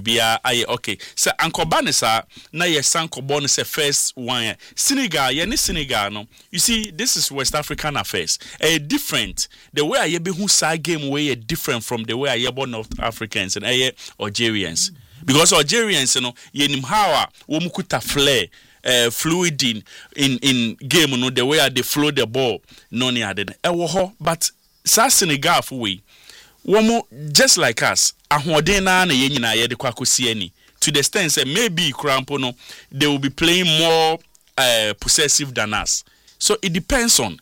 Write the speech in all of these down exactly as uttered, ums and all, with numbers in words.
bibia aye okay say ankoba ne sa na ye sankobo ne say first one Senegal ye ne Senegal no you see this is West African affairs a different the way aye be hu sa game way a different from the way aye born North Africans and aye Algerians because Algerians you know ye nim how a wo mukuta flair Uh, fluid in, in in game no the way they flow the ball no ni ade e wo ho but sa Senegal for we womo just like us ahoden na na ye nyina ye de kwakosi ani to the extent say maybe crampo no they will be playing more uh, possessive than us so it depends on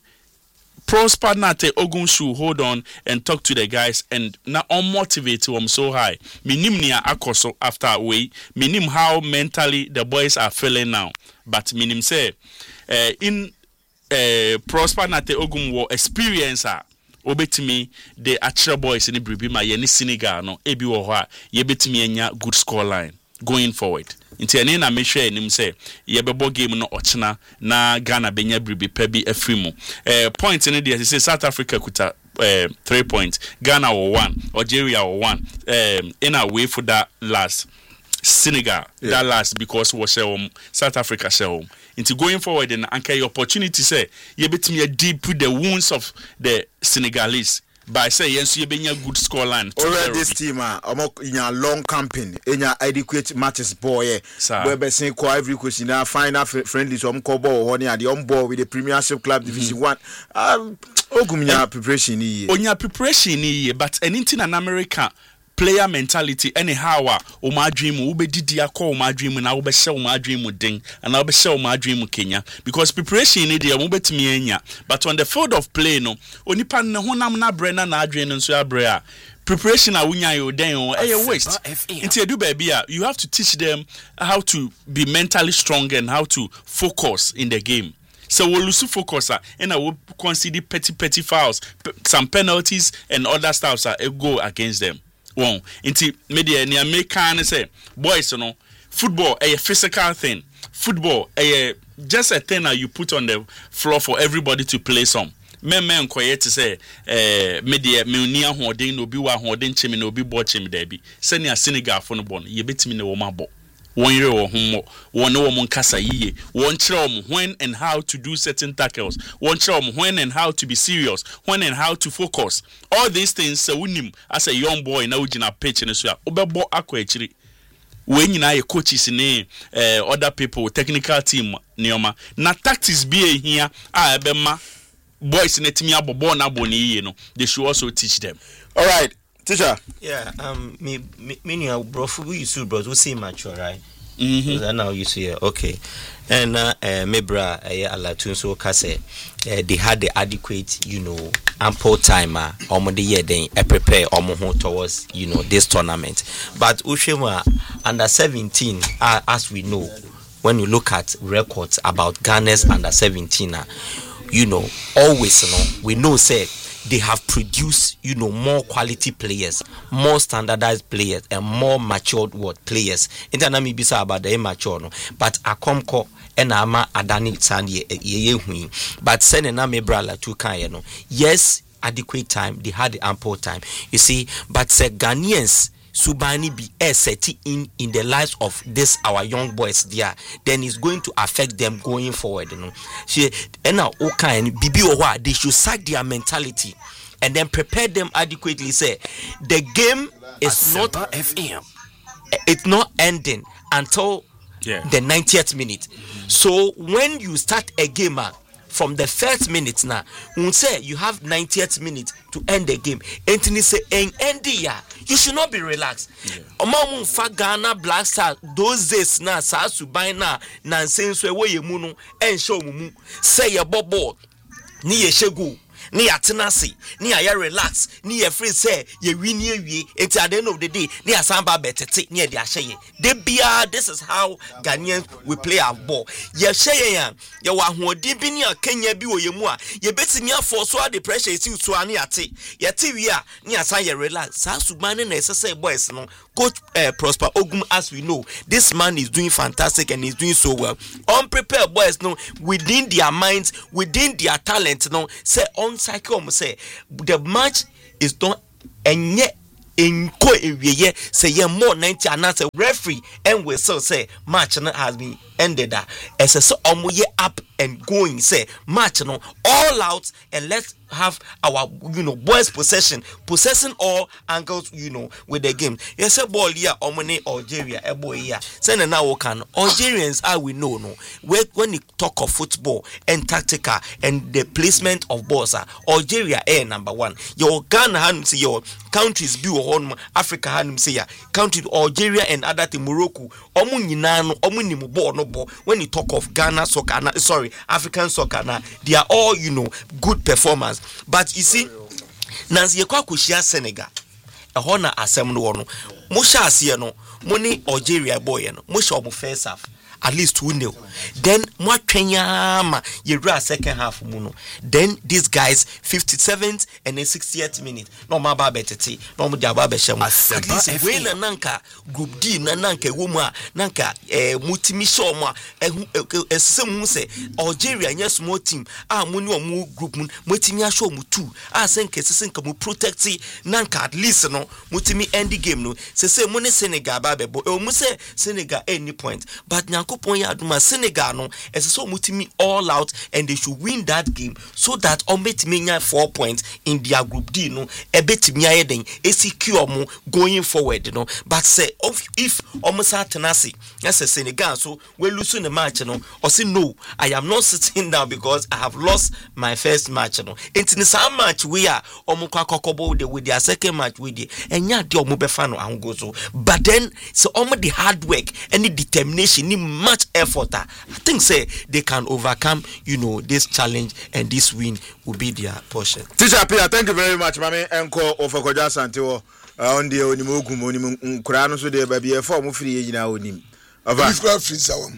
Prosper Nate Ogun should hold on and talk to the guys and now unmotivate them so high. Minim nia akoso after away. Minim how mentally the boys are feeling now. But minim say uh, in uh, Prosper Nate Ogun wo experience ah obetimi the actual boys in the Bribima ye ni Senegal no ebi wo ho a ye betimi anya good score line going forward. Inti ene na me hwe enim say ye bebo game no ochena na Ghana benya bribi pa bi afrimu eh point in dey say South Africa kuta eh three points Ghana were one Algeria were one um in a way for that last Senegal yeah. that last because was um, South Africa show into going forward and anchor your opportunity say ye betimi deep with the wounds of the Senegalese by say yes you been a good score line already this team ah in a long campaign in a adequate matches boy we be saying ko every question na final friendly so am ko ball honey and the on board with the Premiership Club Division one um ogumnya preparation ni onya preparation ni but anything in America player mentality anyhow o ma dream wo be didi akọ o ma dream na wo be hye o ma dream den and wo be hye o ma dream Kenya because preparation ni dey wo betimi anya but on the field of play no onipa ne honam na bre na na adwen nso abre a preparation a wunya yo den o eh waste into do baby you have to teach them how to be mentally strong and how to focus in the game. So we'll lose focus and I will consider petty petty fouls, some penalties and other stuffs are a go against them. One into media near make can say boys you know football a physical thing. Football a just a thing that you put on the floor for everybody to play some. Men men quiet to say eh media me nia hoden no bi wa hoden chimi no bi bo chimi da bi. Senior Senegal for no bon ye betimi ne wo mabo. One year or home, one no one kasa ye, one chum when and how to do certain tackles, one chum when and how to be serious, when and how to focus. All these things, so unim as a young boy now in a pitch in a swap. Obebo aquachiri. When you know your coaches in uh, other people, technical team, Neoma. Na tactics be here, I bema boys in a team born aboni, you know, they should also teach them. All right. Teacher. Yeah, um, me, me, me, uh, bro, we used to, bro, we see mature, right? Mm-hmm. And now you see, okay. And, uh, uh me, bra, uh, Allah, so kase, uh, they had the adequate, you know, ample time, uh, almost the year, then, uh, prepare almost towards, you know, this tournament. But, Ushema, under seventeen, uh, as we know, when you look at records about Ghana's under seventeen, uh, you know, always, you know, we know, say, they have produced, you know, more quality players, more standardized players, and more matured what players. Internami bisa about the immature, no. But akomko enama adani sandi ye ye But send na me brala tu kan no. Yes, adequate time. They had the ample time. You see, but say Ghanaians Subani be setting in in the lives of this our young boys there, then it's going to affect them going forward. You know, she and now okay and bibi owa they should sack their mentality and then prepare them adequately. Say the game is not F M. It's not ending until yeah. the ninetieth minute. Mm-hmm. So when you start a game uh, from the first minute now, we say you have ninetieth minute to end the game. Anthony say en end the you should not be relaxed. Omo fa Ghana Black Stars those days na sa suban na nonsense we ye mu no en show mu say ye bobo ni ye shegu ni atenase ni aya relax ni ye free say ye win ye wie at the end of the day ni asamba betete ni e de ahye de bia. This is how Ghanaians we play our ball. Ye hye yan ye wa hoodin bi ni Kenya bi wo ye mu a ye betimi afo so the pressure isi so ani ate ye te wi a ni asan ye relax. Sa suban na ese boys no coach uh, Prosper Ogum, as we know, this man is doing fantastic and he's doing so well. Unprepared boys no within their minds, within their talent no say on cycle say the match is done and yet in ko ewiye say ye more ninety and say referee and we so say match no has been ended that as a so omoye up and going say match no all out and let's have our you know boys possession possessing all angles you know with the game. Yes a ball here omone Algeria a boy here say na we can Algerians are we know no when you talk of football and tactical and the placement of balls are Algeria air number one. Your Ghana hanum say your countries be on Africa hanum say ya country Algeria and other thing Morocco omo nyina no omo ni ball no ball. When you talk of Ghana soccer na, sorry African soccer na, they are all you know good performers. But you see Nancy ye kwa kushia Senegal e ho na asem no no mo sha ase no mo ni Algeria boy no mo sha omo first half at least two nil. Then mo atwenya ma ye ra second half mu no. Then these guys fifty-seventh and then sixtieth minute no ma ba betete no mo dia ba be hye mo at least we na nanka group D na nanka wo mu a nanka eh mutimi show mo esem mu se Algeria nya small team ah mo ni omo group mu mutimi a show mu two ah senke senka mu protect nanka at least no mutimi end game no se se mo ne Senegal ba be bo e mu se Senegal any point but Kupon ya aduma Senegal no so mutimi all out and they should win that game so that ombetimi nya four points in their group D no ebetimi ayeden e secure mo going forward no but say if omosa tenasi yes Senegal so we lose the match no or say no I am not sitting down because I have lost my first match no in some match we are omukwa kokobo with their second match with the enya de omobefa no ango so but then so omo the hard work and the determination ni much effort. I think say they can overcome, you know, this challenge and this win will be their portion. Teacher Pia, thank you very much, Mami. Enko Ofakoja Santiwo on the Onimuku Monimu Kurano so de baby a form of free in our name. Of us, free sound.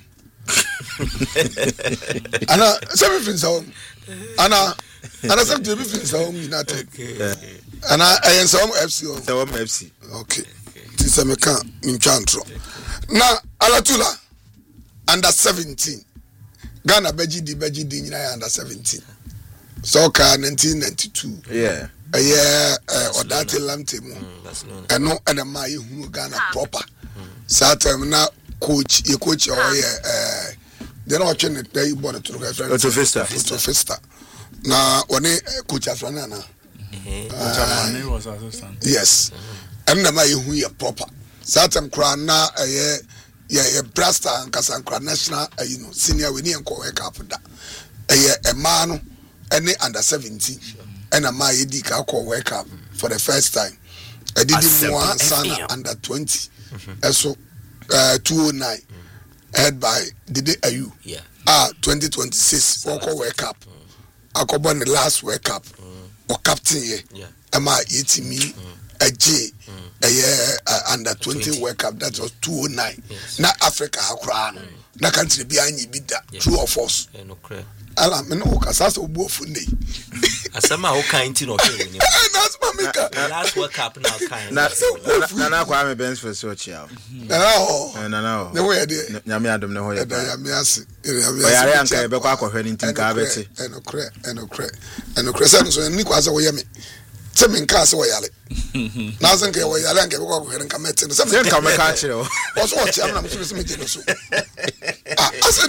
Anna, seven friends home. Anna, Anna, some to be friends home United. Anna, I am some F C. Some F C. Okay. This is a mecha in Chantro. Now, Alatula. Under seventeen. Ghana Beji di Beji di Nina under seventeen. Soccer nineteen ninety-two. Yeah. A year or that Lamtemo. And no and a my who Ghana proper. Saturn now coach, you coach or uh they're not watching it there you bought it to the Festa. To Festa. Now one coach as one na. Was assistant. Yes. And the my who you proper. Saturn crown now a year. Yeah, a Brasta and Casancra national, uh, you know, senior winning and co-work up that. A man, any under seventeen, and a my edika co-work up for the first time. I did more son under twenty, and so uh, two oh nine, head by Dede Ayu. Yeah, ah, twenty twenty-six, or co-work up. I could burn the last work up, or captain, yeah, am I eating me a J. A year uh, under twenty World Cup that was two oh nine. Yes. Na Africa crown. Mm. Na country behind you bid that. True or false? Yeah, no clear. Ala me no kasasa obo funde. Asama o kind no okay ni. That's mamika. Last World Cup now kind. Na na na kwa me bench for so chia. Na o. Na na o. Na we dey. Nyame adom ne ho ye. Na nyame ase. O yare anka e be kwa akwohwe ni ntin ka beti. E no clear, e no clear. E no clear say so ni kwa say wo ye me. Semin cast away. Nothing can we are going to go and come at it. Something come catch you. What's what I'm supposed to do? I said,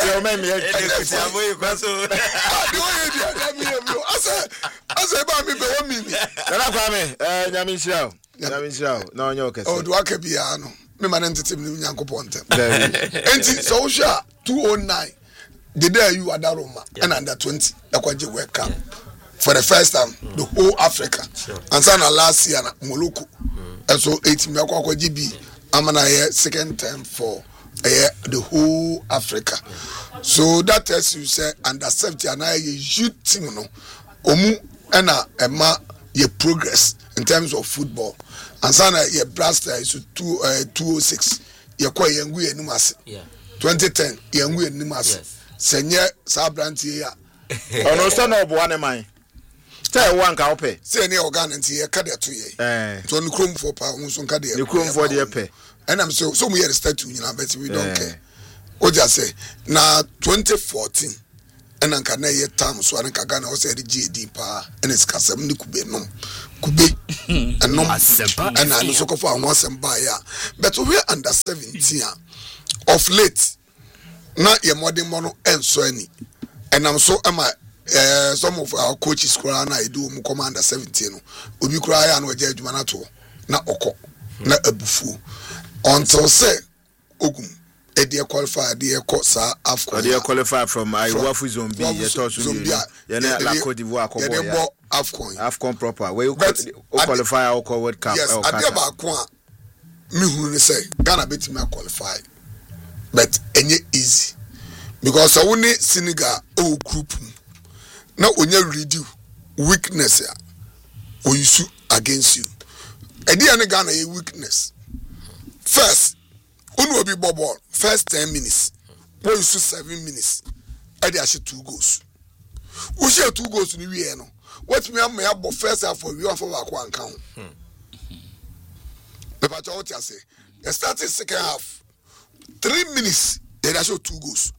I said, I said, Bambi, but me. Yamin Show. Yamin Show. No, no, oh, do I be ano? Me man entertainment Yanko Ponte. And so sure, two oh nine. The day you are Daroma and under twenty, the Kwaji World Cup. For the first time, mm. the whole Africa. Sure. And so last year, Moluku. Mm. And so eighteen Mekwa G B. I'm an year second time for uh, the whole Africa. Mm. So that tells you say under seventy and I youth team no. Omu and a ma ye progress in terms of football. And so na ye blaster is two uh two oh six. Ye kwa yengu ye numase. Yeah. Twenty ten yengu ye numase. Senye sabranti ya. Ono sta no bo ane man. Tell one can pay. Say any organ and see a cadet to ye. Eh. So, the chrome for pounds on cadet. The chrome for the pay. And I'm so, so we had a statue, you know, but we don't care. What just say? Now, twenty fourteen, and anka na ye tam so anka Ghana o say the G D pa and it's kasem ni kube nom kube and nom and I no so for one semba ya but we under seventeen of late na ye modern mono enso ani and I'm so am I uh, some of our coaches kura na do mu commander seventeen no obi kura ya na oje adwuma na to na oko na abufu until say ogum e dey qualify dey ko sa afcon dey qualify from Iwafu Zombi ye to so ye na la Cote d'Ivoire ko boy ya afcon afcon proper where you qualify or world cup yes ade ba ko a me hu ni say Ghana beti me qualify but enye easy because I woni Senegal o group na onya ready weakness ya o issue against you e dey na Ghana ye weakness first unu obi ball first ten minutes boy issue seven minutes e dey actually two goals we share two goals ni we no what me am me abo first half for we one for back one count the battle what you say you started second half three minutes they actually two goals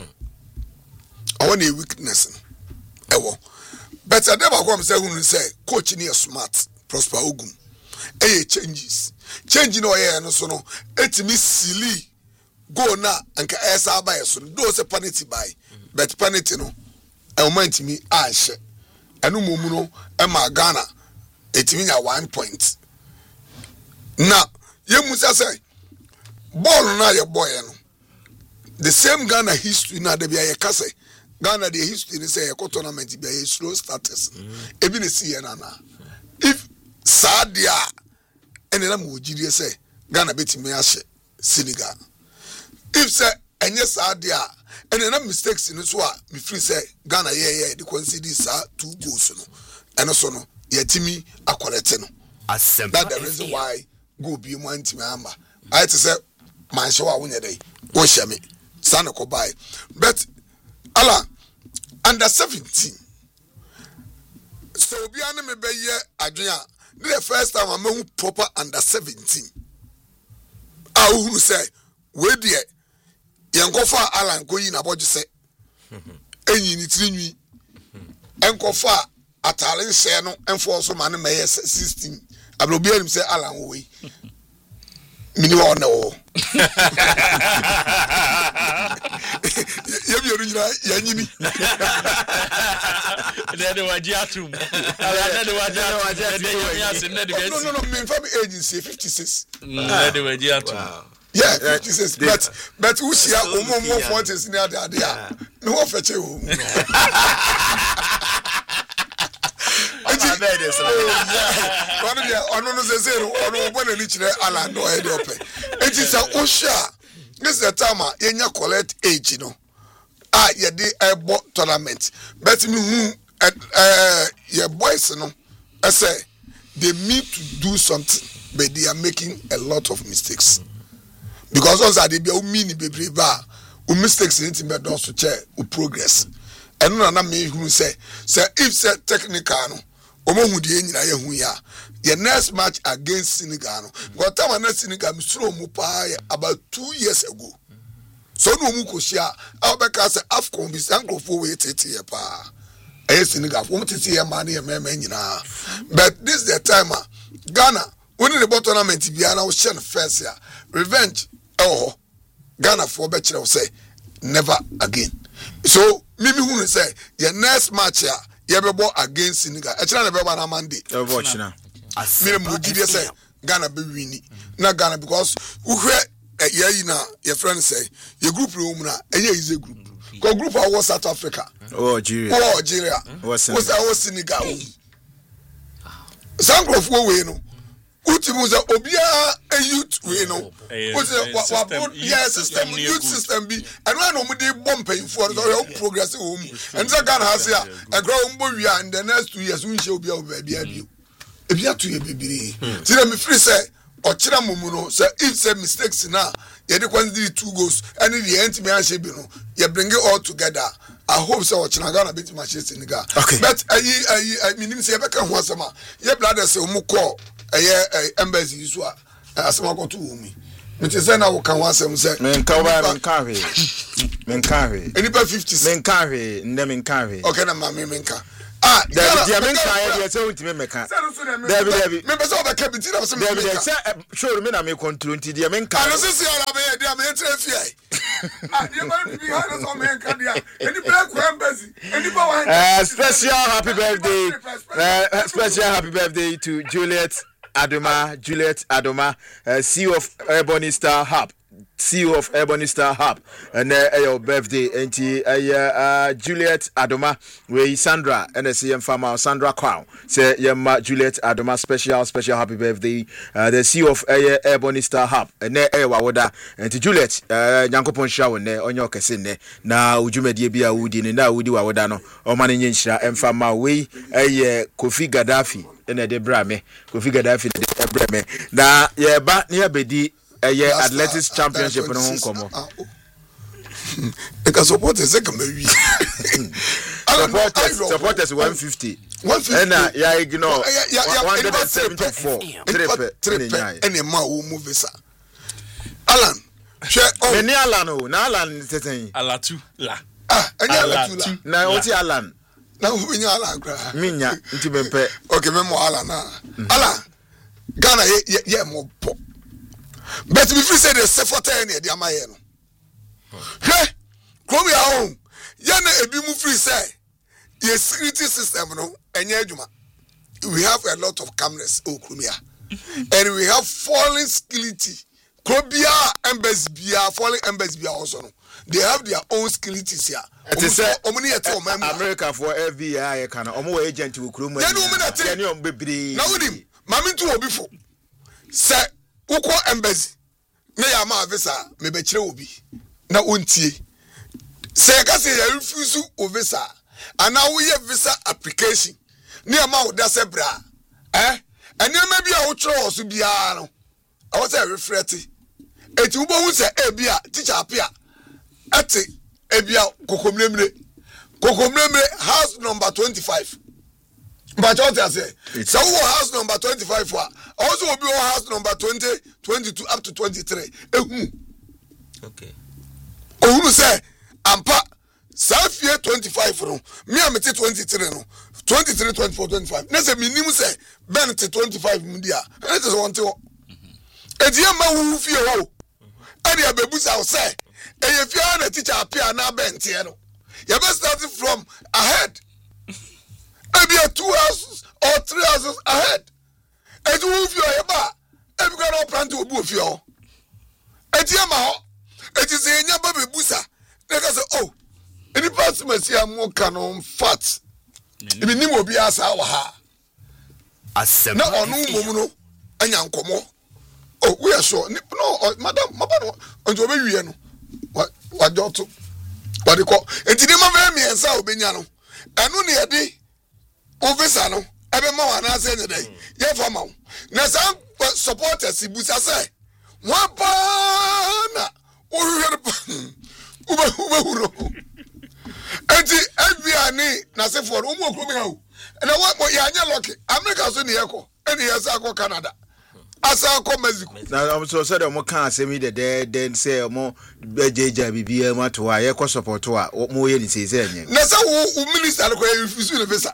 I want a weakness ewo but I never come say who say coach ni smart Prosper Ogum eh changes change no eh no so no etimi silly go na anka esa ba yeso do se penalty buy but penalty no e moment mi ahye enu momu no e ma Ghana etimi nya one point na ye musa say ball na ye boy no the same Ghana history na de bia ye ka say Ghana the history ni say e tournament bia ye slow starters e bi ne see na na if Sadia and then I'm Ujiri say Ghana beti me ashe Senegal. If say enye Sadia and then I'm mistakes in so me free say Ghana yeah yeah the consider sa two goals no and also no yetimi akolete no. That the reason why go be mo antimi amba. I to say man show a wonya dey. Wo hye me. Sana ko buy. But ala under seventeen. So obi ane me be ye adwen the first time I'm a proper under seventeen. I who say, where dear, young go far Alan go in about you say, and you need three and go far at Alan Shano and for some man may sixteen. I will be him say Alan away. Minimum no. You be original, Yanini. No, no, no, me family agency fifty-six. Yeah, fifty-six. But but who see a more more forties near the no fetch you. One of the on zero on one and each Alan no head up. It is a Osha. This is the time you collect age, you know. Ah, yeah, the airport tournament. But me who uh your boys, you know, I say they need to do something, but they are making a lot of mistakes. Because also they be a mini baby bar, who mistakes in it, but also chair who progress. And no, me who say, say if say technical, no, omo hu die nyina ye hu ya. The next match against Senegal, because time na Senegal me slow mu pa about two years ago. So no mu ko shia, abeka say AFCON bi sankofo we tete ye pa. Eh Senegal, wo tete ye ma na ye mema nyina. But this the time Ghana, when the bottom tournament bi ana wo share first year. Revenge oh Ghana for be kire say never again. So mimi hu say the next match ya ye be bo against Senegal. E kire na be ba na Monday. E watch na. Mire mu gidi say Ghana be wini. Na Ghana because uhwe yeah you know your friend say your group room na enye is a group. Ko group of South Africa. Oh Algeria. Oh Algeria. Was our Senegal. Sankrofo we no. Utimu za obia a youth we no. Was a yeah system youth system be and when we dey bomb pay for the progress home. And so Ghana has here a grow mbo we and the next two years we shall be over be abi. Ebia to ye bibiri. See them free say or chira mumu no say if say mistakes na ye dey consider two goals and the end me anshe bi no ye bring it all together. I hope so or china Ghana beat Manchester Senegal. But ayi ayi I mean say be kan ho asema ye brother say omu call eh embassy so a asema ko to umi me te say na wo kan wasem say men ka wa men ka hwe men ka hwe enipa fifty men ka hwe nde men ka hwe okay na ma me men ka ah David dia men ka ya dia say untime meka David David me be say obeka bi ti na say me David say show me na me control nti dia men ka ano say say ala be dia me tre fi ai ah dia ba bi ha na so men ka dia enipa ko embassy enipa wa uh special happy birthday uh, special happy birthday to Juliet Adoma, Juliet Adoma, uh, C E O of Ebony Star Hub, C E O of Ebony Star Hub, and uh, your birthday, and uh, uh, Juliet Adoma, where Sandra, and the C M farmer Sandra Crown, say, yeah, Juliet Adoma, special, special happy birthday, uh, the C E O of uh, Ebony Star Hub, and uh, Wawoda, and to Juliet, uh, Yankopon Shower, on your casino, now, Ujumedia Bia Woody, and now Woody Wawadano, or Maninsha, and farmer, we, a Kofi Gaddafi. Ene de brame ko figure da fi de brame na ye ba ne bedi eh athletics championship no nkomo e ka support e se ka mawi supporters supporters one fifty and ya ignore one seventy-four triple ene ma wo move visa Alan she o me ni Alan o na Alan teten Alatu la ah enya Alatu na o ti Alan na we nya ala gra minya nti bempe okay me mo ala na ala Ghana ye ye mo po but me free say the seforta na de amaye no he come ya home ye na ebi mu free say the security system no enya adwuma we have a lot of cameras okrumia and we have falling security Krobia embassy bia falling embassy bia also no they have their own securities here. It is America for F B I kind of omo agent wo krom. Then woman that any on bebre. Now with him, mama to obi fo. Say ukọ embassy. Na ya ma visa me be kire obi. Na ontie. Say ka say you refuse o visa. And now we have visa application. Na ya ma wo da se bra. Eh? And you maybe a wo kire o so bia no. I was say refret. Eti wo bo hu say e bia teacher apia. Ati ebia kokomlemre kokomlemre house number twenty-five but what I say so house number twenty-five for also will be house number twenty, twenty-two up to twenty-three ehu okay ohunu say ampa safie twenty-five no me am te twenty-three no twenty-three, twenty-four, twenty-five na say minimum say ben te twenty-five mundia and it is one thing edia ma wu fie ho and ya bebusa say and if you are a teacher appear now bentiano you best start from ahead maybe a two houses or three houses ahead and you move your bar and you cannot plan to move your et yama it is a nya baby busa they say oh any person may see a more canon fat if you will be as our ha as no or no no and young come oh we are sure no madam madam on your baby no what what to what they call it didn't matter me and so benya no enu ne ede officer no ebe ma wa na say ne dey ye fama na some supporters ibusa say one pa na o hwe uba uba huro enti ebia ni na say for umu okro me ha o na wa ya anya lucky America so ne yeko eni yesa akọ Canada asa akọ Mexico na am so say dem kan asemi de de den say mo bejeja bibia ma to a ye ko support a mo ye ni say say enye na say wo minister ko refuse the visa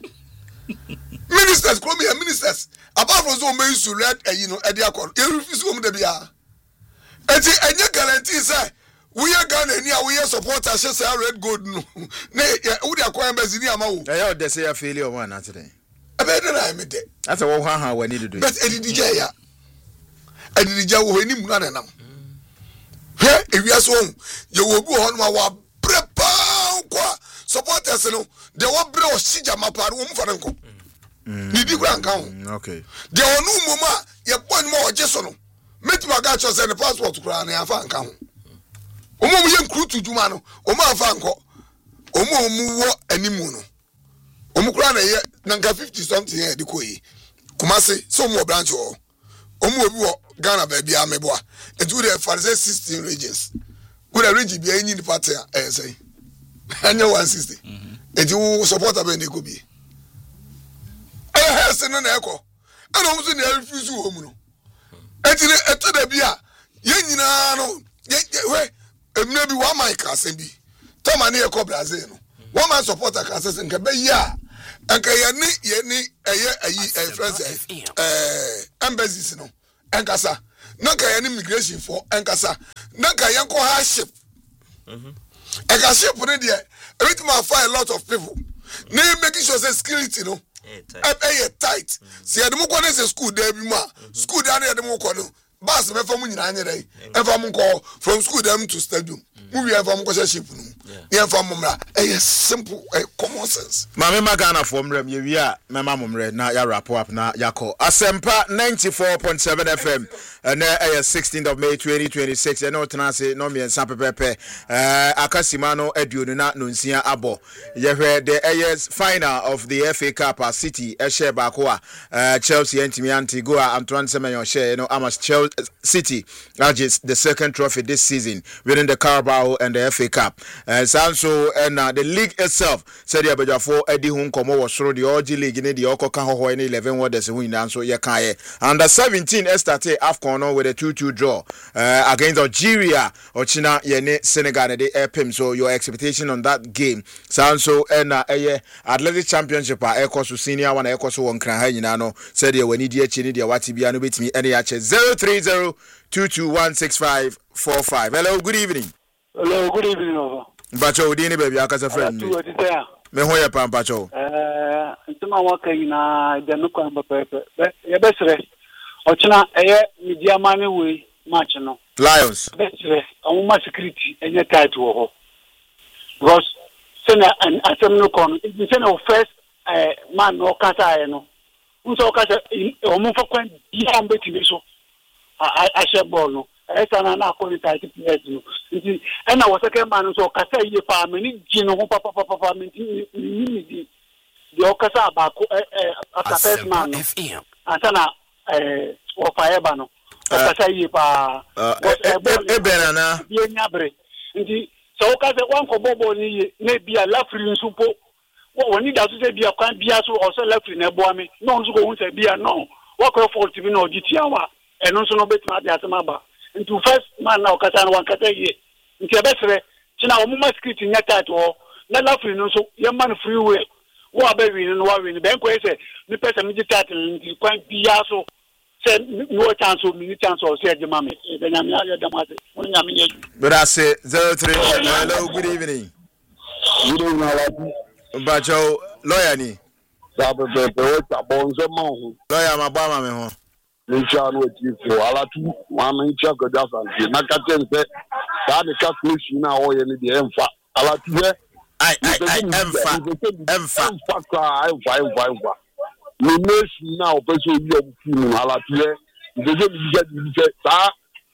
ministers come here ministers apart from so me issue red you know e dey akọ you refuse wo de bia enti enye guarantee say we are Ghana ni a we support us say red gold no na wo de akọ embassy ni ama wo e ya de say ya failure one na today ebe dey na me dey that's what ha ha we need to do but edidija ya edidija wo ni mu na nam he ewia so ye wo gu ho no wa prepa kwa supporters no de wo bre o shija mapare wo mu fa nko ni di kura nka ho okay de onu moma ye pon mo oje so no metima ga cho say the passport kura na ya fa nka ho o mo ye nkru tuduma no o ma fa nko o mo mu wo animu no o mu kura na ye na nka fifty something here de koyi Kumasi so mo branch o o mo obi wo Ghana ba bia meboa etu de farse sixteen regions we the region bia nyi party eh say anya one sixty etu support abe ne ko bi eh se no na eko ana o so ne refuse wo mu no eti etu da bia ye nyina no ye we emna bi wa man ka asem bi tama ne ye ko Brazil no one man supporter ka asem nka be ya enka ye ni ye ni eye ayi friends eh embassies no enkasa nka ye ni immigration for enkasa nka ye ko ha ship mhm enka ship ne de everything ma find a lot of people ne making sure say security no eh tight see the mo ko na say school there bi ma school there na the mo ko no bus me fa mu nyina anyere e fa mu ko from school them to stadium mu wi e fa mu ko ship no e fa mu mra eh simple eh, common sense ma me magana for mra me wi a me ma mumre na ya wrap up na yakọ Asempa ninety-four point seven F M and eh sixteenth of May twenty twenty-six and no tenase no me nsa pepepe eh akasimano aduonu na no nsia abo ye hwe the eh final of the F A Cup at City e share ba ko a Chelsea antimi anti go Antoine Semenyo share no amas Chelsea City edges the second trophy this season winning the Carabao and the F A Cup. Uh, so and uh, the league itself said the Abajafo Eddie Hun Komo was through the O G League in the Okoka Ho in eleven what there's a win and so Yakaye. Under seventeen Estate AFCON with a two two draw uh, against Algeria or China Yene Senegal and the Epim. So your expectation on that game. So and uh, a Athletic Championship uh Ekosu senior one Ekosu one Kranha said when he did Chini the Watibiano beat me any H zero three zero two two one six five four five. Hello, good evening. Hello, good evening, over. Bacho, Udini baby, I can say friend. Me ho ya pam Bacho. Eh, ntuma waka ina de no kwa pepe. Ye besre. Ochina eye media mani we match no. Lions. Besre, amuma security enye tight wo ho. Because sena an asem no kon, it sena first eh man no kasa e no. Unso kasa omu fa kwan dia mbetimi so. I I share ball no. Esa na na ko ni tight players no. Nti e na wo second man so kasa ye pa me ni gi no ho papa papa papa me ni ni di. Di o kasa ba ko eh eh aka first man no. Asa na eh wo fa ba no. O kasa ye pa. E benana. Bi nyabre. Nti so o kasa wan ko bobo ni na bia lafri nsupo. Wo ni da so se bia kwan bia so o so lafri na ebo ame. No nso ko hu se bia no. Wo ko fault bi na oditi awa. And also no better at Asmaba. Into first man now Katan one Kata ye. Into a better China Muma script in that or not laughing so young man freeway. What baby and what in the bank way say the person with the title in quite Piasso said no chance of many chance or said the mammy. Then I'm not the but I say zero three. Hello, good evening. Good evening, Bacho, lawyer ni. Sabe pepe ta bonze mo. Lawyer mabama me ho. Nchano etifo alatu wana ncha goda santi na katense da ne calculation na o ye ne de emfa alatu he ai ai emfa emfa emfa ka emfa emfa emfa ni nation na o peso bi o funu alatu he de de bi ga di se ta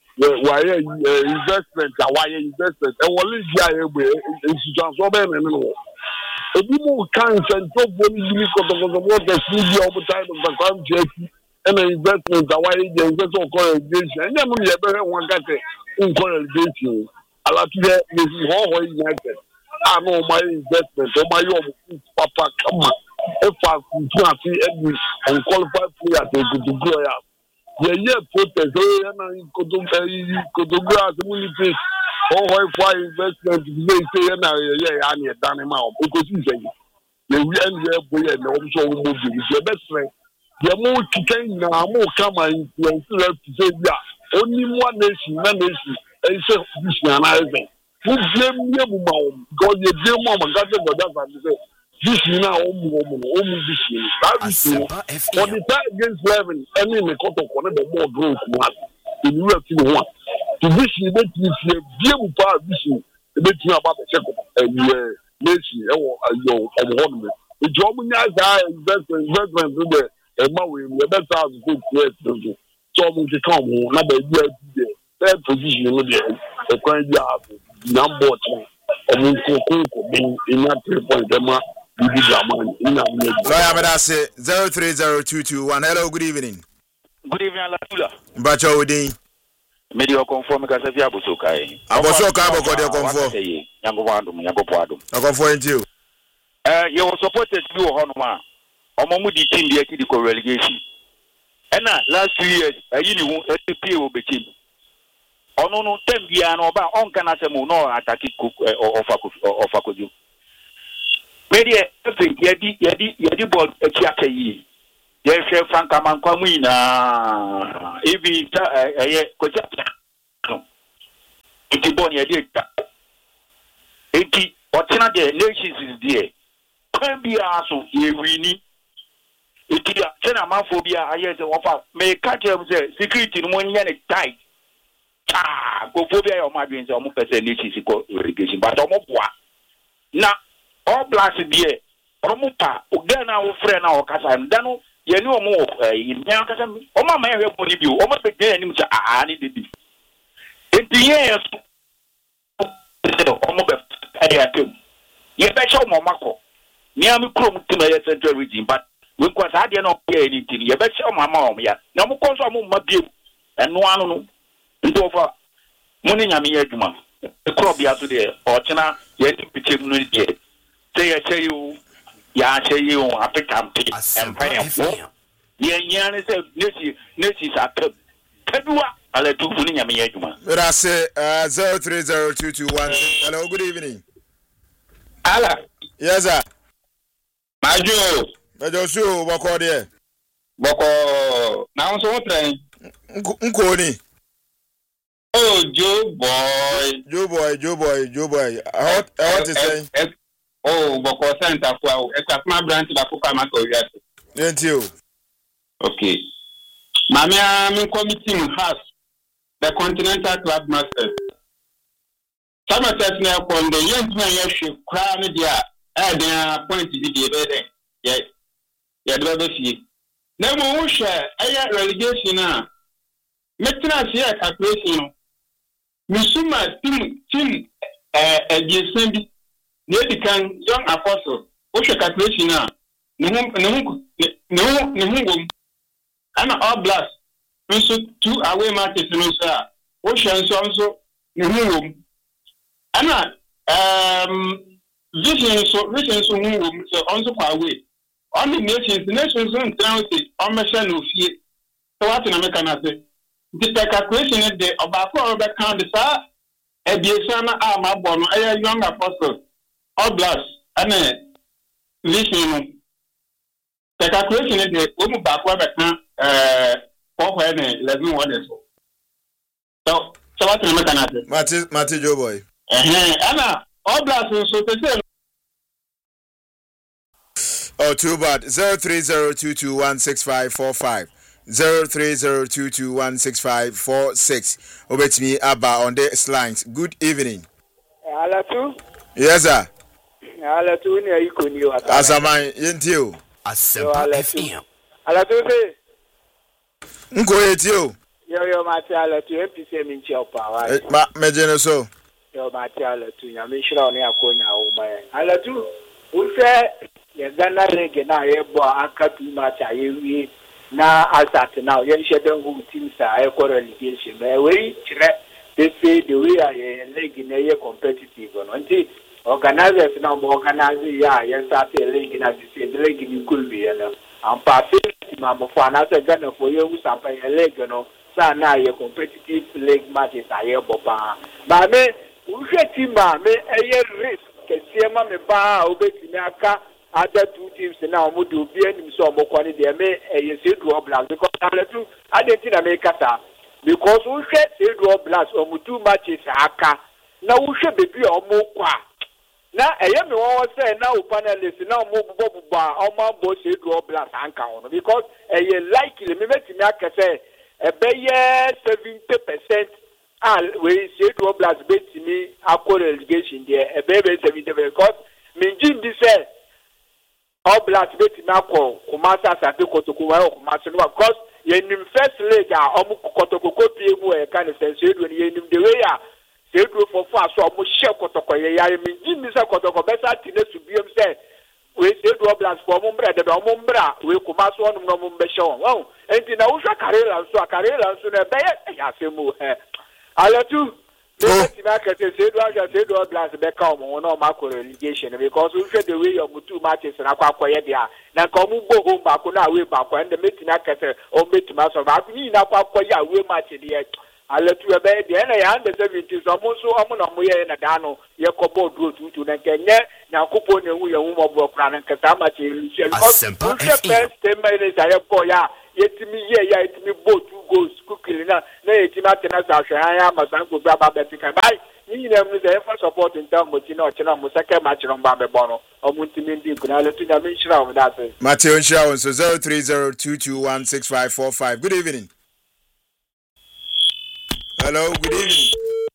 wa ye investment wa ye investment e wole ji aye gbe institution so be me no ebi mu kan sento bo ni ni ko to ko mo de si bi o bu time of the country and investment that why the investment congregation and them you better one get in congregation a lot of is how united I know my investment so my own papa come if I could see every unqualified player they could go out yeah yeah protest and could do could do grass community how high investment they say na yeah and done him out because you say the end here boy and also move the best friend the more chicken na more come and influence to say yeah only one nation one nation and say this na anything who blame me mama god you blame mama god god that and say this na omu omu omu this that is for the time against eleven any me cut of one the more growth one in you have to one to this you make you be able to this you make you about the check and you nation e wo ayo omo me the job nya za investment investment there Emma we we better have good place to do. So we can come na be dia dia. Third position no dey. E kwan dia number two. Omo ko ko ko be in that three point Emma we be man. Ina me. So I better say zero three zero two two one. Hello, good evening. Good evening, Alatula. Bacho Odin. Medio conform ka se fi aboso kai. Aboso ka aboko de conform. Yango wando, yango poado. Conform you. Eh, you supported me ho no ma. Omo di team dey the relegation. And now last two years, I you know A P O be team. ono no tem bia no ba on kana se mu no ataki ofa ofa koju media efe yedi yedi yedi ball echi akayi ye hwe franka mankwa mu ina ebi ta eye koja iti ball yedi ta enti otina de nations is there kan bia so ye wini iti ya tena mafobia ayese ofa me catch them say security no nya ne tight ah go phobia yo ma dwen say omo pese nations ko irrigation but omo boa na all blast there omo pa ogana wo frɛ na o kasa ndano ye ni omo eh nya kasa omo ma hwe boni bi omo pe gye anim say ah ni dedi enti ye omo be ayatem ye be show mo mako ni am krom tima ye central region but we kwa sa de no pay anything ye be show mama o ya na mo konso mo ma biem eno anu no ndo fa mo ni nyame ye adwuma e kro bia so de o chena ye ni piche no de say ye say you ya say you apekampe empire ye nyane say nesi nesi sa tab kadua ala tu mo ni nyame ye adwuma Rase uh zero three zero two two one. Hello, good evening. Ala. Yes sir. Majo. Majo su boko de. Boko na unso train. Nko ni. Oh, Joe boy. Joe boy, Joe boy, Joe boy. What what is saying? Oh, boko center kwa e kwa ma branch ba ko ma ko wi ase. Thank you. Okay. Mami am committee has the Continental Club Masters. Some of us now kon the young man yeshu kra ne dia e dey point bi dey be dey. Yeah. Yeah, the baby. Na mo wo hwe aya relegation a metra se calculation no. Misuma team team eh ediesan bi na edikan young apostle. Wo hwe calculation a ne hu ne hu ne hu ne hu gom. Ana all blast. So two away matches no sir. Wo hwe nso nso ne hu gom. Ana um vision so vision so hu gom so onso kwa away. On the nations, the nations don't drown it, on my son of fear. So what in America, I say, the calculation is the about four over count the sir, a Biasana are my born, a young apostle, all blast, and a vision. The calculation is the woman back over count, uh, four and eleven orders. So, so what in America, I say, Mati, Mati Joe boy. Eh, Anna, all blast, so they say. Oh, too bad. Zero three zero two two one six five four five. Zero three zero two two one six five four six. Over to me, Abba on this lines. Good evening. Alatu. Yes, sir. Alatu ni ayiko ni o. Asaman, yentio. Asempa F M. Alatu se. Nko yetio. Yo yo mati alatu M P C minchi opa wa. Ma mejene so. Yo mati alatu nyame shira oni akonya o ma. Alatu, ufe ye Ghana League na ye bo aka tu match ayewie na asat now ye shede hu team sa e ko relegation e we kire they say the way aye league na ye competitive no nti organizers na mo organize ya ye start league na the say the league ni cool be na am pa fit ma mo fa na se Ghana for ye hu sa pa ye league no sa na ye competitive league matches aye bo pa ba me uhwe team ma me eye risk kese ma me ba obetimi aka other two teams now mo do be any so mo kwani de me e say do blast because Alatu I didn't think America sa because we say do blast o mo two matches aka na we hwe bebi o mo kwa na eye me won say na o panelist na mo bubo bubo o ma bo say do blast anka on because eye likely me metimi aka say e be ye seventy percent all we say do blast betimi akọ relegation there e be be seventy percent because me jim bi say all blast beti na ko kumasa sabe kotoko wa kumasa no because ye nim first leg a omu kotoko ko pie mu e kan se se do ye nim the way a se do for for so omu she kotoko ye ya mi jimi se kotoko besa ti ne subiem se we se do blast for omu mbra de omu mbra we kumasa onum no omu mbe she won won enti na wo hwa karela so karela so na be ya se mu eh Alatu Oh. Blast back home no macro relegation because we said the way of two matches and aqua dia. Na come go home back on our way back and the meeting or meet mass of Aquina way match yet. aletu ebe de na ya under seventy so mo so omo na mo ye na da no ye kobo duro tutu na kenye na kupo na hu ye hu mo bro kra na nkata ma che lucia because first ten minutes aye ko ya yetimi ye ya yetimi bo two goals quickly na na yetimi atena sa hwe ya masan ko bra ba betika bai ni na mu ze for support in term moti na ochena mo second match no ba be bono omu ntimi ndi kuna aletu na me nshira o that is Matthew Nshira so zero three zero two two one six five four five. Good evening. Hello, good evening.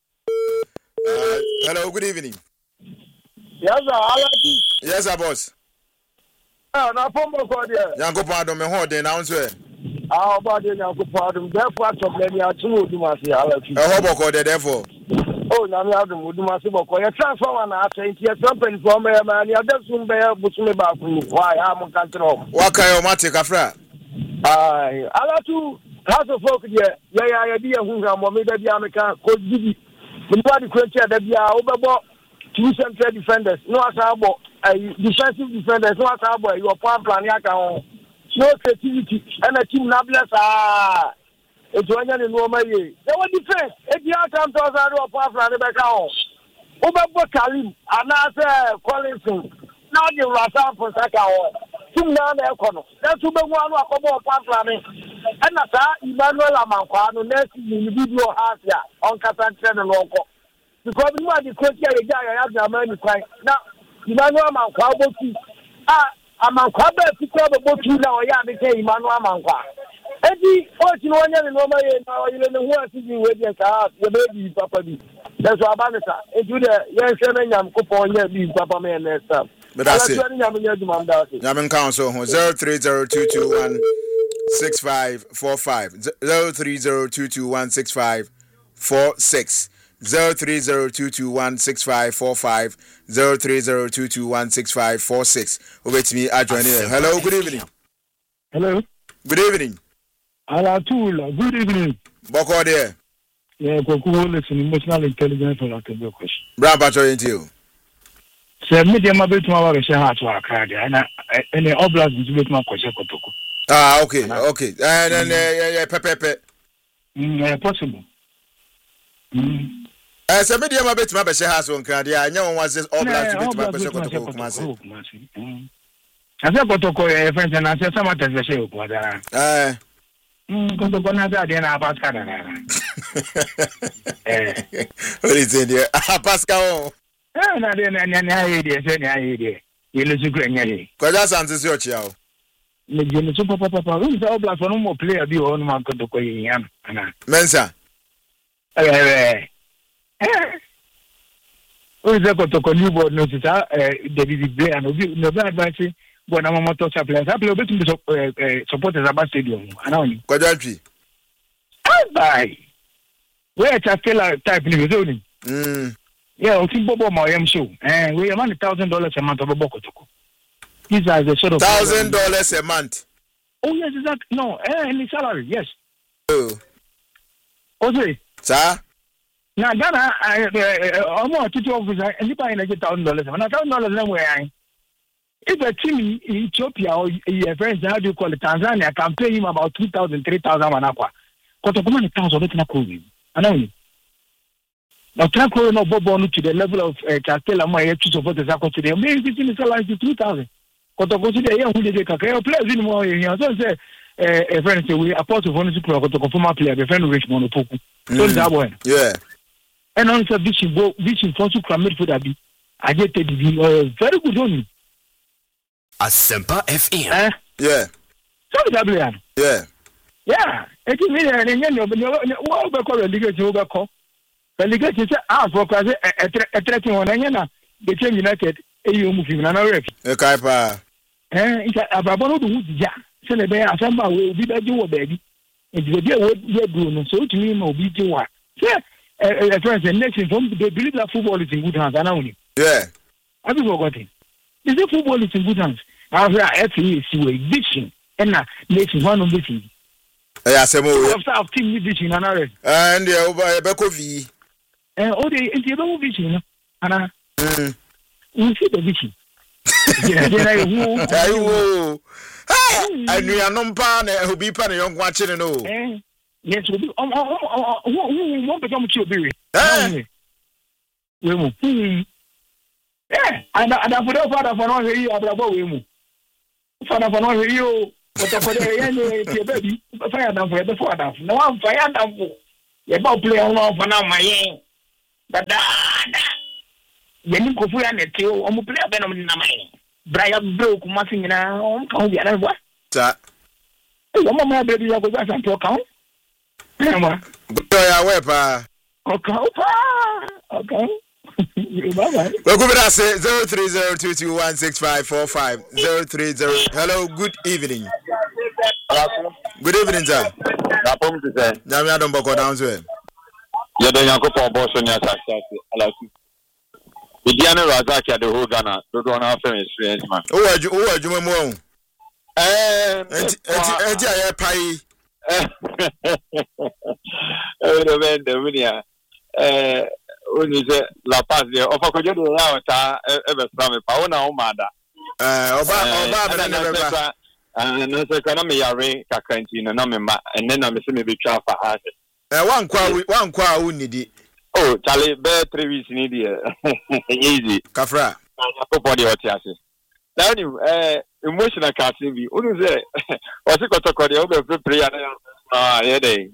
Uh, hello, good evening. Yes, sir. Alaki. Yes, sir, boss. Ah, na pombo ko dia. Yanko pado me ho de na nso e. Ah, ba de yanko pado. Therefore, to blame ya tu oduma si Alaki. E ho boko de therefore. Oh, na me adum oduma si boko. Ya transfer na atenti ya company for me ma ni adasum be busume ba kunu. Why am control. Waka yo mate kafra. Ai, Alatu. House of folk there, yeah, yeah, yeah, who are more maybe America, could give the body creature that be over two central defenders, no asabo, a defensive defenders, no asabo, your power plan, yaka, no creativity, and a team nabless. Ah, it's one in Roma. They were defense, if you are come to us out of power plan, back home. Over Kalim, and I Collinson, now you Rasa for Sakao. Na na ekono that's ube one wa kobo plan and na sa Emmanuel Amankwa no next individual house ya on kasantre no nko because we want the coach ya ya ya na man kwai na Emmanuel Amankwa obotu ah Amankwa be fikwa obotu na o ya be ke Emmanuel Amankwa edi o ti no nya no ma ye na o yele no hu asiji we dey ka ye be bi papa bi that's why abanisa edu de ye hwe na nyam ko pon nya bi papa me next time. But that's it. Yamin Council zero three zero two two one six five four five zero three zero two two one six five four six zero three zero two two one six five four five zero three zero two two one six five four six. Wait me, I join in. Hello, good evening. Hello. Good evening. Alatula, good evening. Boko there. Yeah, Koku listen, emotional intelligence on the question. Brand Patrol into you. Se media mabet ma wa share hat wa card na any oblast bit ma kwese kotoko. Ah, okay, okay. And then yeah, pepe. Mm, possible. Mm. Eh, se media mabet ma be share hat on card ya nya won was oblast bit ma kwese kotoko kuma se. Mm. Ase kotoko e friend na se sama tese she ko da. Eh. Mm, kotoko na da de na pass card na. Eh. What is it there? Ah, Pascal. Eh, na de na na idea, say na idea. You lose great nyali. Kwaja santi si ochi yawo. Me je me so papa papa, we say obla for no more player bi o no man ko to ko yin ana. Mensa. Eh eh. Eh. We say ko to ko new board no sisa eh David Blay and obi no be advance bo na mama to supply. Supply obi to supporters about stadium. Ana oni. Kwaja ntwi. Ah bye. We a Chastela type ni so ni. Mm. Yeah, I think Bobo Mayam show. Eh, we are a thousand dollars a month of Bokotoko. These are the sort of thousand dollars a month. Oh yes, is that no? Eh, any salary? Yes. Oh. Okay. Sir. Now, Ghana, I'm more to officer. Anybody like a thousand dollars? And a thousand dollars anywhere. If a team in Ethiopia or your friends, how do you call it, Tanzania, can pay him about two thousand, three thousand manakwa. Kotoko money thousand of it na COVID. I know. Now, Tranco no Bobo to the level of Castella, my two supporters are considered. Maybe it's in the salary to two thousand. Kotoko today, who did a players in more here. So say a friend say we are part of one super to former player, the friend Richmond Poku. So that one. Yeah. And also vision go vision for to come for that be. I get the very good on me. Asempa F M. Eh? Yeah. So that yeah. Yeah. It is me and you what we call a league to call. The league is ask for cause a threatening one and the team United a you move in another rep. Okay, pa. Eh, it's a babono to ja. Send a bear asamba will be that you baby. It's the dear what you're doing, so to me no be to what. Yeah, a friend and next from they believe that football is in good hands and only. Yeah. Have you forgotten? Is the football is in good hands? After F A is a vision and now nation one of this. Yeah, some of team vision another. And the over Beko V. Eh, oh, the into vision, Anna. Mm. You see the vision. Yeah, then I woo. Hey, and we are non pan who be pan young watching no. Eh, yes obi um who who become to be eh we mu eh and and for the father for no here abrabo we mu father for no here o but for the yen tie baby fire down for the father no one fire down for ye ba play on for na my dada yeni ko fu ya net o o play be no na my Brian broke masingina on kan bi ala wa ta e o mama baby ya go just talk kan Mama. Go ya we pa. Okay, okay. Bye-bye. Well, good evening. zero three zero two two one six five four five zero three zero. Hello, good evening. Good evening, sir. Napom to say. Nyame adom boko down to him. Ya don yakopon bo so nya success alaku. Idiane Razak ya the whole Ghana. Do do na fam experience man. O waju o waju mo mo. Eh, enti enti enti aye pai. Eh, the man the winner. Eh, oni se La Paz de ofakoje do ya ta e be sra me pa wona o mada. Eh, oba oba be na be ba. Eh, no se kana me yare kakranti na me ma enne na me se me betwa fa ha. Eh, wan kwa wan kwa unidi. Oh, Charlie, be three weeks ni dia. Easy. Kafra. Na ko body oti ase. Now you eh emotional casting bi. Unu se o se kotoko de o be prayer na ah yeah dey.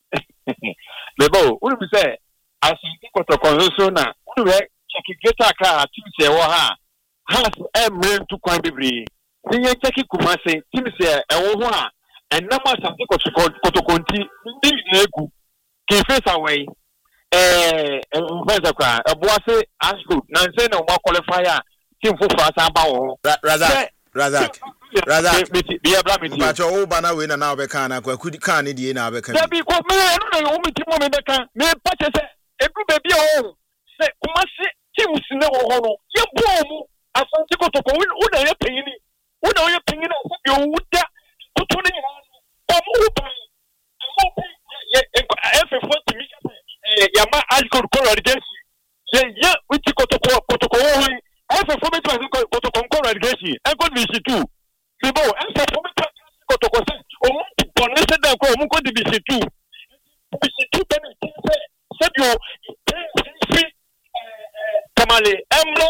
Lebo, unu bi se asinti kotoko so na unu we check geta ka team se wo ha. Has e mren to kwan bibri. Ni ye check kumase team se e wo ho a enama asinti kotoko kotoko nti ni na egu. Ki face away. Eh, mfeza kwa abuase asco na nse na mo qualifier team for fast aba wo Razak Razak Razak bi abra mi but o ba na we na na be kan na kwa kudi kan ni die na be kan bi ko me no na o mi team me be kan me pache se edu be bi o se kuma se team sine wo ho no ye bo mu asanti kotoko wo na ye panyini wo na ye panyini o bi o wuda tutu ni o mu pa o mu ye e fo team yama alcohol correlation ye ye uti kotoko kotoko ho ese fo metu kotoko correlation en ko bi two bibo ese fo metu kotoko se o mu bonese da ko o mu ko di bi two bi two ben se se bio fi kamale emlo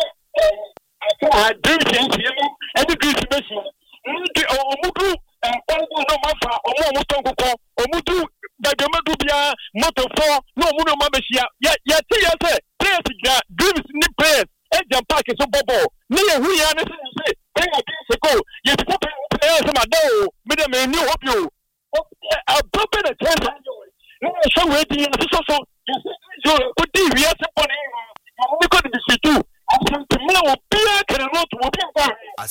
a dream change yemu e di grease meshi ndi o mu du o no mafa o mu mu ton kokko o mu du Bagamadu bia moto four no mu no mabeshia ya ya ti ya say players ga dreams ni players e jam park so bobo ni ye hu ya ne say e ga bi se ko ye ti players ma do me de me ni hope you a proper the chance no so we di so so so o di wi ase ko ni mo ko di si tu asante me o bia kere no to obi ba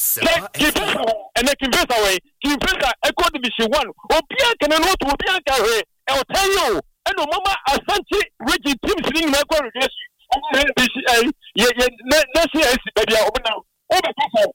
and they can face away can face a code division one o bia kere no to obi aka he I'll tell you, and no mama Asante Reggie teams in my congregation. And let's see, baby, open now. Over people,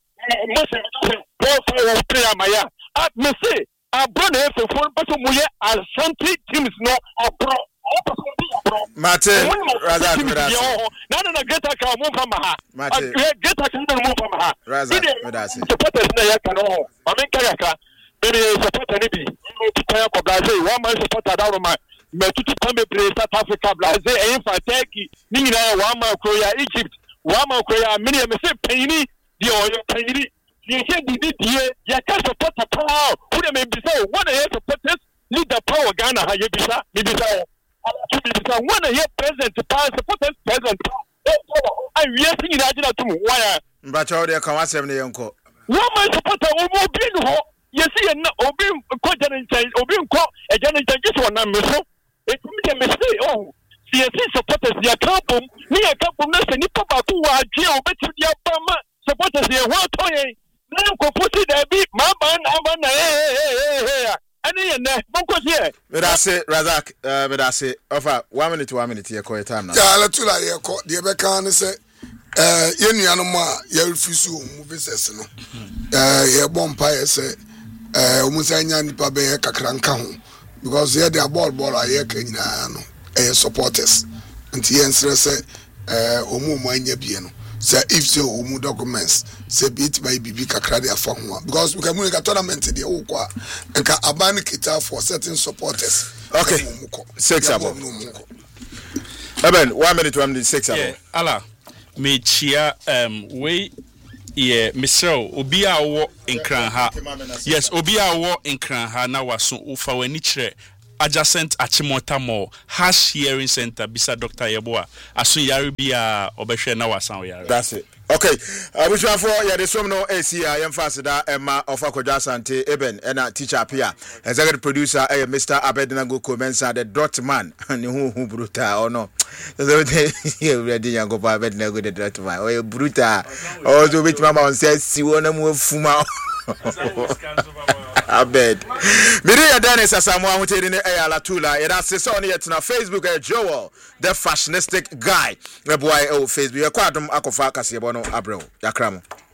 most player Maya. At me say, I brought a phone, but we are Asante teams no a pro. Mate, Razak, no, no, get a car move from her. Mate, get a car move from her. Razak, supporters, I mean, Kayaka. Maybe support any to play for Brazil. One man support Adama. Me to come play South Africa, Brazil, and for Turkey. Nina, one man Korea, Egypt, one man Korea. Many of me say Penny, the oil Penny. You say the year, you can't support the power. Who may be so? One of your supporters need the power Ghana. How you be so? Maybe so. One of your president, the power supporters, president. I'm reacting in Nigeria to why. But all the Kawasem, the uncle. One man supporter will be no. Yes, you know, Obi Kojan, Obi Ko, a general just one number. It made a mistake. Oh, C S C supporters, they are couple, near a couple, nothing, Nipa, who are Gio, but the Obama supporters, they are one toy. No, Koputi, they be Mama, Amana, and then, Boko here. But I say, Razak, but I say, offer one minute to one minute here, call time now. Yeah, let's do that. The Becan say, uh, Yanama, Yelfisu, movies, no. Uh, yeah, Bompire say. Eh omusanya nipa be kakranka ho because here the ball ball aye kanyina no eh supporters nti yen sere se eh omu mu anya bie no say if say omu documents say bit by bibi kakra dey for ho because we can make a tournament dey wo kwa nka aban kita for certain supporters. Okay, six above. Eben, one minute, one minute, six above. Yeah, ala, me chia um we yeah, Mister Obi a wo nkran ha. Yes, Obi a wo nkran ha na waso ufa wani chire adjacent Achimota Mall Hash Hearing Center bisa Doctor Yeboa aso yare bia obehwe na wasan yare. That's it. Okay, uh, which one for yeah, the swim no A C I am fast that Emma of Akoja Sante Eben and a teacher Pia, executive producer uh, Mister Abednego Comensa, the dot man, and who who bruta or no. So ready young go Abednego the dot man, or bruta, also which mama says, see one move fuma. Abed. Miria Dennis as someone who in the Ayala Tula, and that's his on yet na Facebook, uh, Joel, the fashionistic guy. The boy, oh, Facebook, a quadrum Akofa Casibono Abro, Yakramo.